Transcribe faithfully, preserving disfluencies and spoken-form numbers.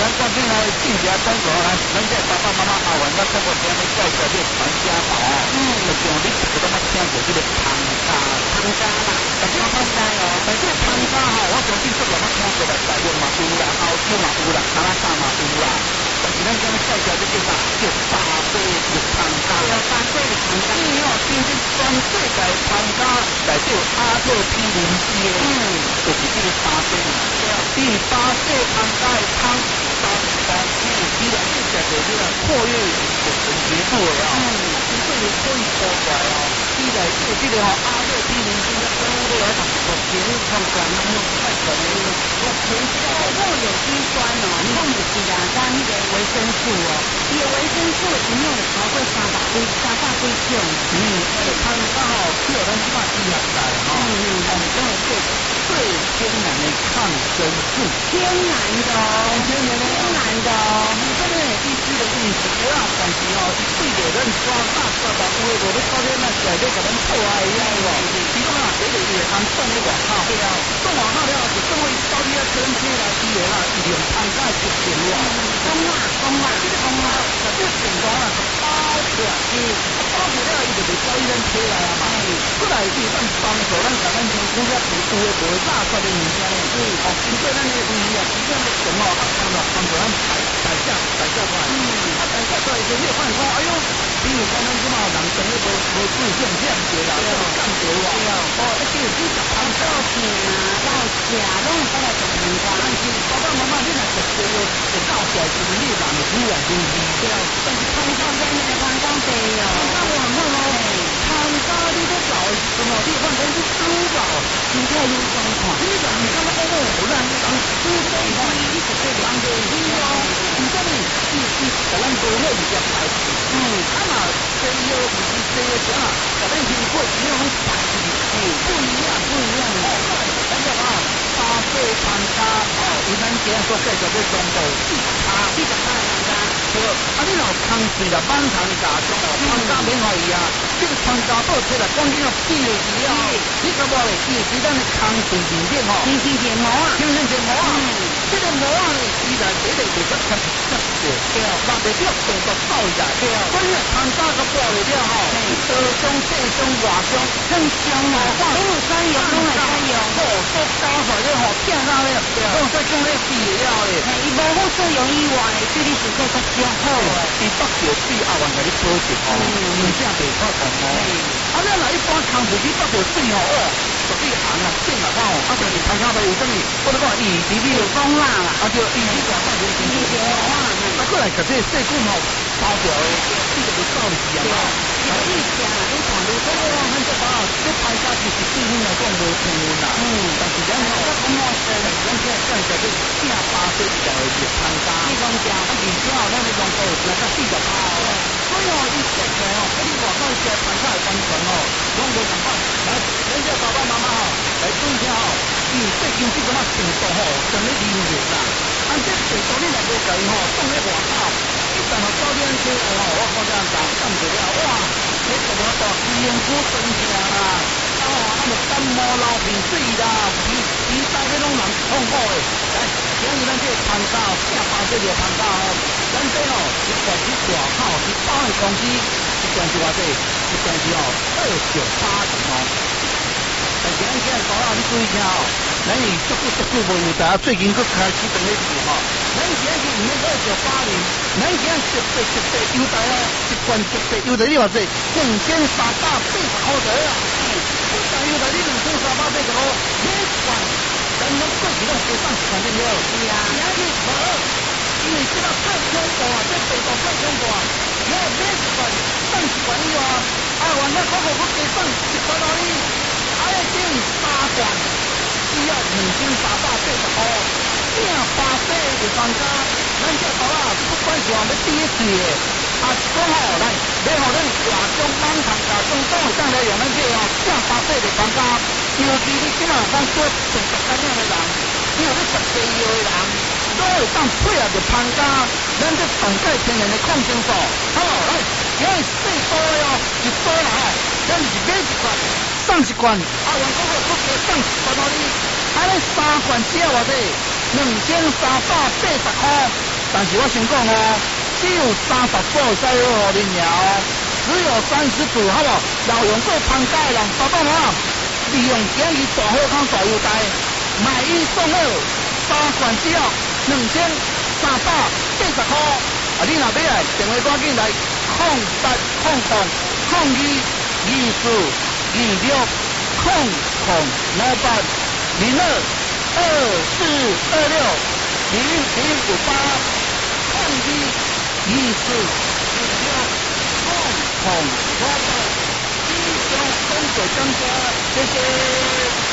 这边来进行中国来，咱这爸爸妈妈阿文，我通过这样的介绍这传家宝哦，嗯，就像你一直都冇听过这个汤家，汤家啦，但这个汤家哦，但这个汤家吼，我相信这个冇听过的，大陆嘛有啦，澳洲嘛有啦，加拿大嘛有啦，但是咱今日介绍这个啥，叫巴西的汤家，对啊，巴西的汤家，因为哦，真正全世界汤家内底有阿特匹林斯的，嗯，就是这个巴西，对啊，第巴西汤家的汤。当当你有几两只食着这个破越的神奇度的啊，嗯，真正是可以说出来哦。你来做这个哦，阿乐匹林斯的生物的来讲，我节日看出来那么太可能了。我全知道若有机酸哦，你讲的是啊，咱那个维生素哦，伊的维生素营养有超过三百几三百几种。嗯，这汤刚好叫咱即马医学界哈，嗯嗯，我们讲的这最天然的抗生素，天然的哦。天然的，天然的哦，你这边也必须的意思啊，但是哦，对着咱抓大抓大有诶，无咧靠咧那在咧甲咱破坏一样哦。其中啊，这个也通送咧外口，对啊，送外口了后就送去到底啊，全车来医院啦，医院参加一点哇，讲啊讲啊讲啊，那这情况啊是包出来，是包出了伊就袂到医院车来啊嘛，出来是咱帮助咱甲咱身躯遐有有诶无垃圾的物件咧，是哦，经过咱诶胃啊，真正咧从哦，啊帮助帮助咱排排下排下出来，嗯，啊排下出来就你发现讲，哎呦，比如讲咱即马人生咧无无自信，这样子啦，这种感觉哇，哦，一定是食汤到片啊，到食拢会来食汤瓜，但是爸爸妈妈你若食多了，会到起来就是你人的主人东西，对啊，但是汤瓜跟那个汤瓜茶哦，汤瓜很好哦，汤瓜你都老的时候，你换成是猪肉，真正有状况，你讲你刚刚哦，有人讲猪肉的话，你是这两个猪哦，你讲你你你可能多了一点牌子，嗯，啊嘛这个不是这个啥，可能是会那种牌子，嗯，不一样不一样哦，咱叫啊，巴西汤家哦，有咱今所介绍的中国地茶，地茶汤家，对，啊你若汤水啦，满汤加中哦，汤家免怀疑啊，这个汤家倒出来讲你要记的是了，你感觉嘞，记是咱的汤水里面吼，新鲜芥末啊，新鲜芥末啊，这个膜啊，伊来这个就较较较少，对啊，那袂了动作走起来，对啊，所以汤家个包里了吼，多中细中外中很香哦，拢有使用，拢会使用，哦，都加出来吼，片上咧，拢再讲咧比了咧，伊无好使用以外，对你身体较较好诶，伊北桥水阿元甲你保证哦，真正袂可同哦，啊，咱若一般汤水去北桥水吼，哦。属于红啊、变啊，吼，啊，就是汤家杯有啥物，我咧讲伊里面有讲啦，啊，就伊里面放就是新鲜啊，啊，过来甲这细菌吼包掉诶，伊就袂走入去啊嘛。啊，你食啊，你看你说哦，咱这把这汤家其实对你来讲无成分啦，嗯，但是咱吼，咱讲咱现在介绍这正巴西条的这汤家，你讲食，啊，而且吼，咱咧讲过来到四十八哦，所以哦，伊食起来哦，跟你外口食汤家的完全哦，拢无同款。来，咱这爸爸妈妈吼，来注意下吼，伊最近这个嘛程度吼，上咧流行啦。按这程度你若无甲伊吼放咧外口，一旦吼到你安车吼，我看这样打干不了，哇，你怎么到鼻炎菇生起来啦？啊吼，啊就感冒流鼻水啦，鼻鼻塞迄种人痛苦诶。来，今日咱这汤家哦，正巴西个汤家哦，咱这哦一罐一大口一百个公斤，一罐是偌济？一罐是哦二九八零哦。但是咱现在讲啊，你注意听哦，咱以足久足久无有大家最近佫开始等咧做吼，咱现在是唔免二九八零，咱现在绝对绝对优待哦，一罐绝对优待你偌济，两千三百八十块钱啊！一罐优待你两千三百八十块，每罐咱拢过去拢加送一罐对了。是啊，而且无，因为这个太恐怖啊，这病毒太恐怖啊，你每一罐送一罐以外，啊，原来嗰个佫加送一罐落去。还要订八罐，需要两千三百八十块。订巴西的专家，咱这头啊，不管是话要第一次的，啊是讲吼，来要互咱外中满堂加中都会当来用咱这哦，订巴西的专家，尤其你今仔有讲做动作干净的人，你有咧食西药的人，都会当配合着参加咱这动态天然的抗生素。好，来，今日最多的哦，一多啦吼，咱是买一罐。送一罐，啊，员工个不加送一罐哦你，啊，你三罐只要偌济，两千三百八十块， 但是我先讲哦，只有三十组才有互恁赢哦，只有三十组，好无？要用过参加的人，爸爸妈妈利用今日大好康大优待，买一送二，三罐只要两千三百八十块。啊，你若要来，电话赶紧来，空八空空空二二四二六空空五八零二二四二六零零五八空一二四二六空空五八以上工作专家，谢谢。